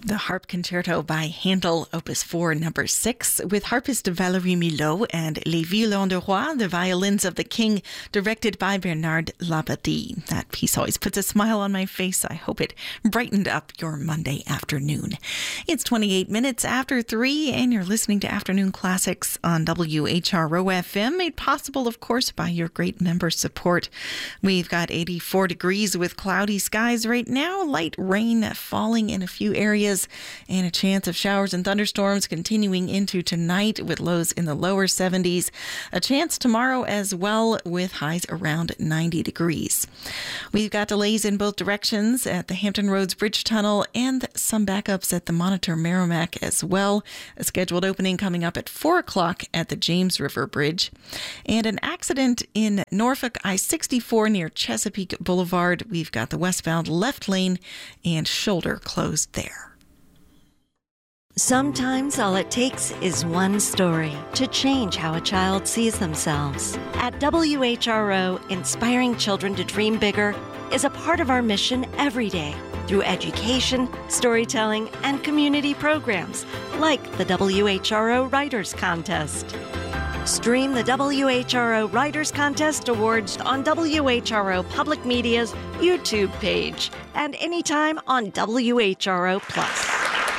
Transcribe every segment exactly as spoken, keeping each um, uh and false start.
The Harp Concerto by Handel, Opus four, number six, with harpist Valérie Milhaud and Les Violons de Roi, the Violins of the King, directed by Bernard Labadie. That piece always puts a smile on my face. I hope it brightened up your Monday afternoon. It's twenty-eight minutes after three, and you're listening to Afternoon Classics on W H R O F M, made possible, of course, by your great member support. We've got eighty-four degrees with cloudy skies right now, light rain falling in a few areas, and a chance of showers and thunderstorms continuing into tonight with lows in the lower seventies. A chance tomorrow as well with highs around ninety degrees. We've got delays in both directions at the Hampton Roads Bridge Tunnel and some backups at the Monitor Merrimack as well. A scheduled opening coming up at four o'clock at the James River Bridge. And an accident in Norfolk I sixty-four near Chesapeake Boulevard. We've got the westbound left lane and shoulder closed there. Sometimes all it takes is one story to change how a child sees themselves. At W H R O, inspiring children to dream bigger is a part of our mission every day through education, storytelling, and community programs like the W H R O Writers Contest. Stream the W H R O Writers Contest Awards on W H R O Public Media's YouTube page and anytime on W H R O Plus.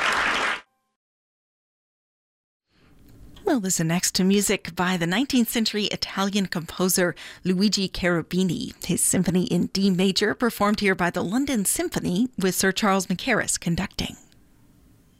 We'll listen next to music by the nineteenth century Italian composer Luigi Cherubini. His symphony in D major, performed here by the London Symphony with Sir Charles Mackerras conducting.